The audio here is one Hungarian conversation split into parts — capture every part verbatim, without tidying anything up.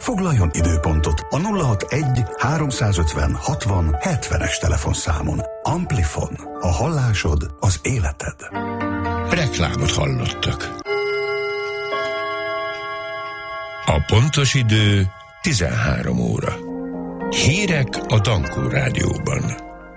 Foglaljon időpontot a nulla hatvanegy háromszázötven hatvan hetvenes telefonszámon. Amplifon. A hallásod az életed. Reklámot hallottak. A pontos idő tizenhárom óra. Hírek a Dankó Rádióban.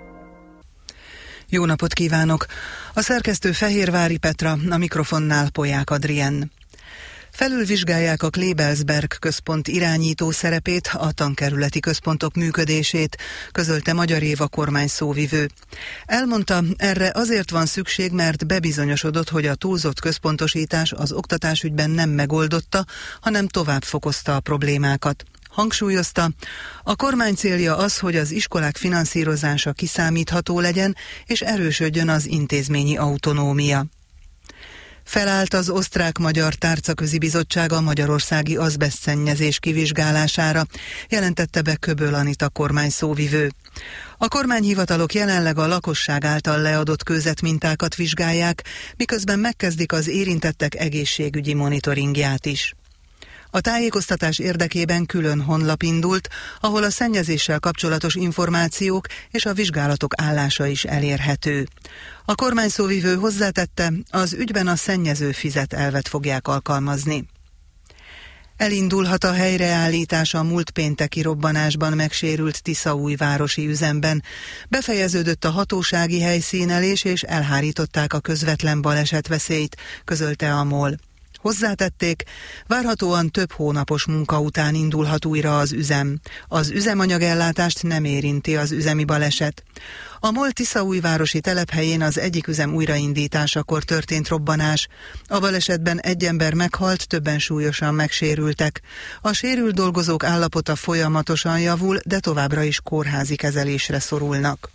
Jó napot kívánok! A szerkesztő Fehérvári Petra, a mikrofonnál Polyák Adrien. Felülvizsgálják a Klebelsberg központ irányító szerepét, a tankerületi központok működését, közölte Magyar Éva kormány szóvivő. Elmondta, erre azért van szükség, mert bebizonyosodott, hogy a túlzott központosítás az oktatásügyben nem megoldotta, hanem tovább fokozta a problémákat. Hangsúlyozta, a kormány célja az, hogy az iskolák finanszírozása kiszámítható legyen, és erősödjön az intézményi autonómia. Felállt az Osztrák-Magyar Tárcaközi Bizottság a magyarországi azbesztszennyezés kivizsgálására, jelentette be Köböl Anita kormány szóvivő. A kormányhivatalok jelenleg a lakosság által leadott kőzetmintákat vizsgálják, miközben megkezdik az érintettek egészségügyi monitoringját is. A tájékoztatás érdekében külön honlap indult, ahol a szennyezéssel kapcsolatos információk és a vizsgálatok állása is elérhető. A kormányszóvivő hozzátette, az ügyben a szennyező fizet elvet fogják alkalmazni. Elindulhat a helyreállítás a múlt pénteki robbanásban megsérült tiszaújvárosi üzemben. Befejeződött a hatósági helyszínelés és elhárították a közvetlen balesetveszélyt, közölte a MOL. Hozzátették, várhatóan több hónapos munka után indulhat újra az üzem. Az üzemanyagellátást nem érinti az üzemi baleset. A MOL tiszaújvárosi telephelyén az egyik üzem újraindításakor történt robbanás. A balesetben egy ember meghalt, többen súlyosan megsérültek. A sérült dolgozók állapota folyamatosan javul, de továbbra is kórházi kezelésre szorulnak.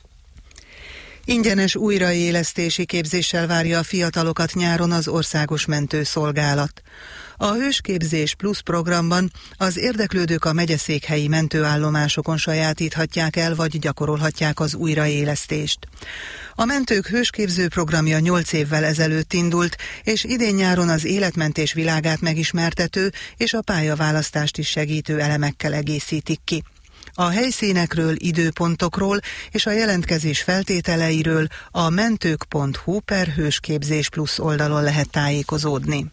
Ingyenes újraélesztési képzéssel várja a fiatalokat nyáron az Országos Mentőszolgálat. A Hősképzés Plusz programban az érdeklődők a megyeszékhelyi mentőállomásokon sajátíthatják el, vagy gyakorolhatják az újraélesztést. A mentők hősképző programja nyolc évvel ezelőtt indult, és idén nyáron az életmentés világát megismertető és a pályaválasztást is segítő elemekkel egészítik ki. A helyszínekről, időpontokról és a jelentkezés feltételeiről a mentők pont hu per hősképzés plusz oldalon lehet tájékozódni.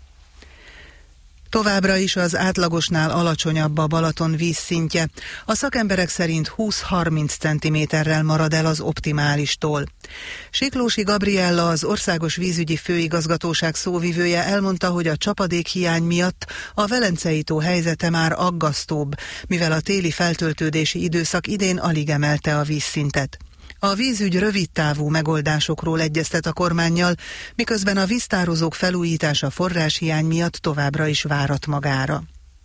Továbbra is az átlagosnál alacsonyabb a Balaton vízszintje. A szakemberek szerint húsz-harminc centiméterrel marad el az optimálistól. Siklósi Gabriella, az Országos Vízügyi Főigazgatóság szóvivője elmondta, hogy a csapadékhiány miatt a Velencei-tó helyzete már aggasztóbb, mivel a téli feltöltődési időszak idén alig emelte a vízszintet. A vízügy rövidtávú megoldásokról egyeztet a kormánnyal, miközben a víztározók felújítása forráshiány miatt továbbra is várat magára.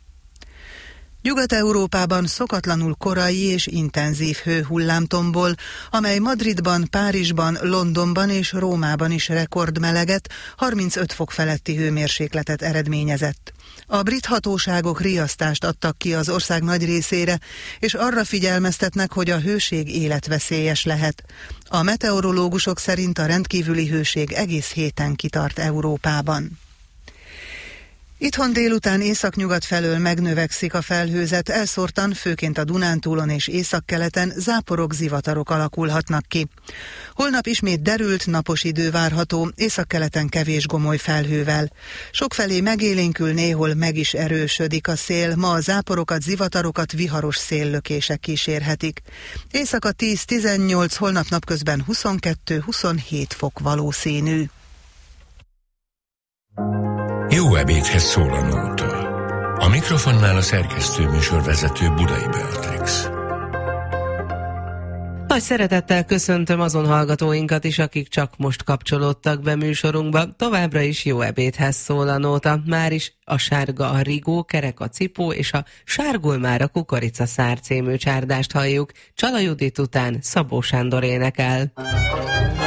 Nyugat-Európában szokatlanul korai és intenzív hőhullám tombol, amely Madridban, Párizsban, Londonban és Rómában is rekordmeleget, harmincöt fok feletti hőmérsékletet eredményezett. A brit hatóságok riasztást adtak ki az ország nagy részére, és arra figyelmeztetnek, hogy a hőség életveszélyes lehet. A meteorológusok szerint a rendkívüli hőség egész héten kitart Európában. Itthon délután északnyugat felől megnövekszik a felhőzet, elszórtan, főként a Dunántúlon és északkeleten záporok, zivatarok alakulhatnak ki. Holnap ismét derült, napos idő várható, északkeleten kevés gomoly felhővel. Sokfelé megélénkül, néhol meg is erősödik a szél, ma a záporokat, zivatarokat viharos széllökések kísérhetik. Éjszaka tíz-tizennyolc, holnap napközben huszonkettő-huszonhét fok valószínű. Jó ebédhez szól a nóta. A mikrofonnál a szerkesztő műsorvezető Budai Beatrix. Nagy szeretettel köszöntöm azon hallgatóinkat is, akik csak most kapcsolódtak be műsorunkba. Továbbra is jó ebédhez szól a nóta. Már is a sárga a rigó, kerek a cipó és a sárgul már a kukoricaszár című csárdást halljuk. Csala Judit után Szabó Sándor énekel.